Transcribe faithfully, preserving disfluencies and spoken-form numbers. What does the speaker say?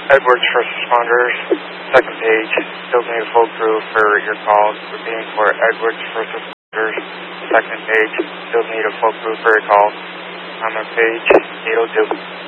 Edwards First Responders, second page, still need a full crew for your call. Repeating for Edwards First Responders, second page, still need a full crew for your call. On the page, eight oh two.